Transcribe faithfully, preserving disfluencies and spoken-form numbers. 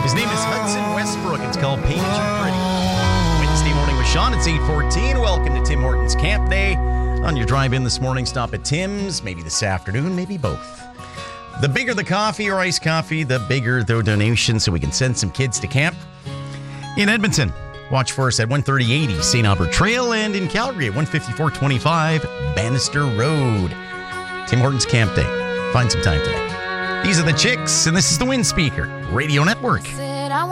His name is Hudson Westbrook. It's called Paint You Pretty. Wednesday morning with Sean. It's eight fourteen. Welcome to Tim Hortons Camp Day. On your drive in this morning, stop at Tim's. Maybe this afternoon, maybe both. The bigger the coffee or iced coffee, the bigger the donation so we can send some kids to camp. In Edmonton, watch for us at one thirty eighty Saint Albert Trail, and in Calgary at one fifty-four twenty-five Bannister Road. Tim Hortons Camp Day. Find some time today. These are the Chicks, and this is the Wind Speaker Radio Network.